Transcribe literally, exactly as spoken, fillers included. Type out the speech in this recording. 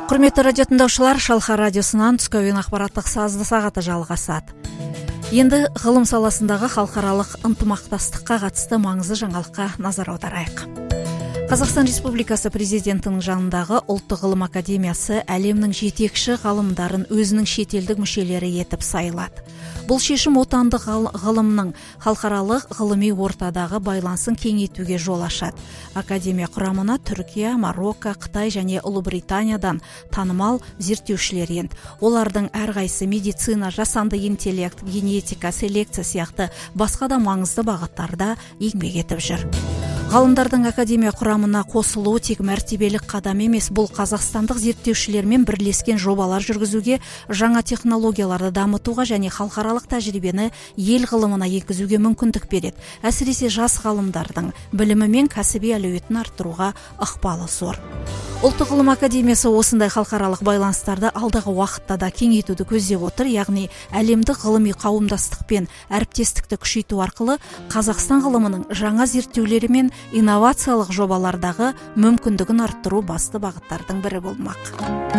Құрметті радио тыңдаушылар, Шалқар радиосынан түскі әуен ақпараттық сазды сағаты жалғасады. Енді ғылым саласындағы халықаралық ынтымақтастыққа қатысты маңызды жаңалыққа назар аударайық. Қазақстан Республикасы президентінің жанындағы Ұлттық ғылым академиясы әлемнің жетекші ғалымдарын өзінің шетелдік мүшелері етіп сайлады. Бұл шешім отандық ғылымның халықаралық ғылыми ортадағы байланысын кеңейтуге жол ашады. Академия құрамына Түркия, Марокко, Қытай және Ұлыбританиядан танымал зерттеушілер енді. Олардың әрқайсысы медицина, жасанды интеллект, генетика, селекция сияқты басқа да маңызды бағыттарда еңбек етіп жүр. Ғалымдардың академия құрамына қосылуы тек мәртебелік қадам емес, бұл қазақстандық зерттеушілермен бірлескен жобалар жүргізуге, жаңа технологияларды дамытуға және халықаралық тәжірибені ел ғылымына енгізуге мүмкіндік береді. Әсіресе жас ғалымдардың білімі мен кәсіби әлеуетін арттыруға ықпалы зор. Ұлттық ғылым академиясы осындай халықаралық байланыстарды алдағы уақытта да кеңейтуді көздеп отыр, яғни әлемдік ғылыми қауымдастық пен әріптестікті күшейту арқылы Қазақстан ғылымының жаңа зерттеулері мен инновациялық жобалардағы мүмкіндігін арттыру басты бағыттардың бірі болмақ.